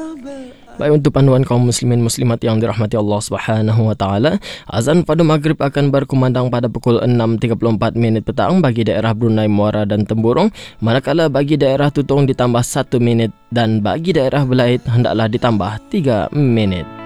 Baik, untuk panduan kaum muslimin muslimat yang dirahmati Allah Subhanahu wa taala, azan pada maghrib akan berkumandang pada pukul 6.34 petang bagi daerah Brunei Muara dan Temburong, manakala bagi daerah Tutong ditambah 1 minit dan bagi daerah Belait hendaklah ditambah 3 minit.